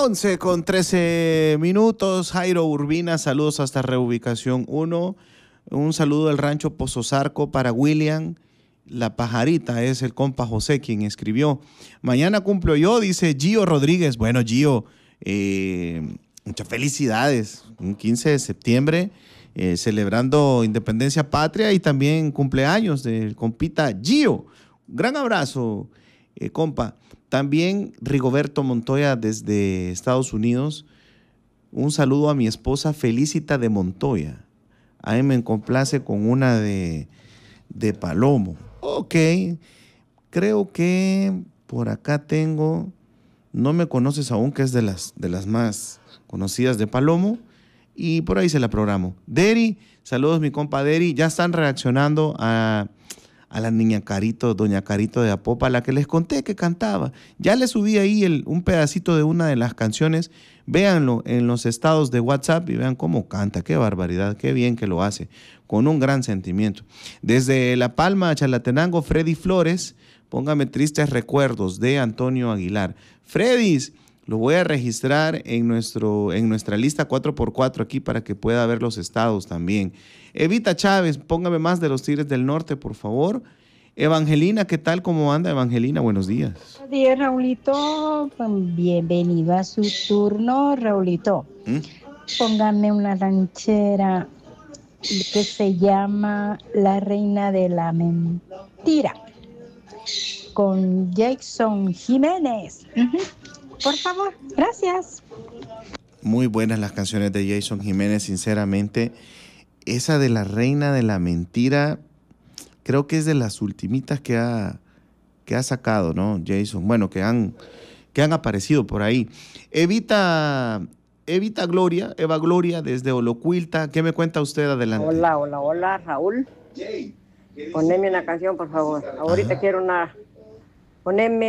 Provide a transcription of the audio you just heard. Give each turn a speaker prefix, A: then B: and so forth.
A: 11:13. Jairo Urbina, saludos hasta Reubicación 1. Un saludo del rancho Pozo Zarco para William. La pajarita es el compa José quien escribió. Mañana cumplo yo, dice Gio Rodríguez. Bueno, Gio, muchas felicidades. Un 15 de septiembre, celebrando Independencia Patria y también cumpleaños del compita Gio. Gran abrazo, compa. También Rigoberto Montoya desde Estados Unidos. Un saludo a mi esposa Felicita de Montoya. A mí me complace con una de Palomo. Ok, creo que por acá tengo, no me conoces aún, que es de las más conocidas de Palomo, y por ahí se la programo. Deri, saludos mi compa Deri, ya están reaccionando a la niña Carito, doña Carito de Apopa, la que les conté que cantaba. Ya le subí ahí un pedacito de una de las canciones. Véanlo en los estados de WhatsApp y vean cómo canta. Qué barbaridad, qué bien que lo hace, con un gran sentimiento. Desde La Palma, Chalatenango, Freddy Flores, póngame tristes recuerdos de Antonio Aguilar. Freddy, lo voy a registrar en nuestra lista 4x4 aquí para que pueda ver los estados también. Evita Chávez, póngame más de los Tigres del Norte, por favor. Evangelina, ¿qué tal? ¿Cómo anda, Evangelina? Buenos días.
B: Buenos días, Raulito. Bienvenido a su turno, Raulito. Póngame una ranchera que se llama La Reina de la Mentira, con Jason Jiménez. Por favor, gracias.
A: Muy buenas las canciones de Jason Jiménez, sinceramente. Esa de La Reina de la Mentira, creo que es de las ultimitas que ha sacado, ¿no, Jason? Bueno, que han aparecido por ahí. Eva Gloria, desde Olocuilta. ¿Qué me cuenta usted? Adelante.
C: Hola, Raúl. Poneme una canción, por favor. Ahorita quiero poneme